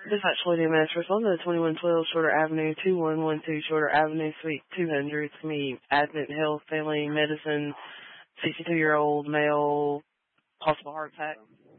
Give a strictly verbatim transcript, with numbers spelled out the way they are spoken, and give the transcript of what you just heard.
This is actually the Master Sonda, twenty-one twelve Shorter Avenue, two one one two Shorter Avenue, Suite two hundred. It's me, Advent Health, Family Medicine, sixty-two-year-old male, possible heart attack.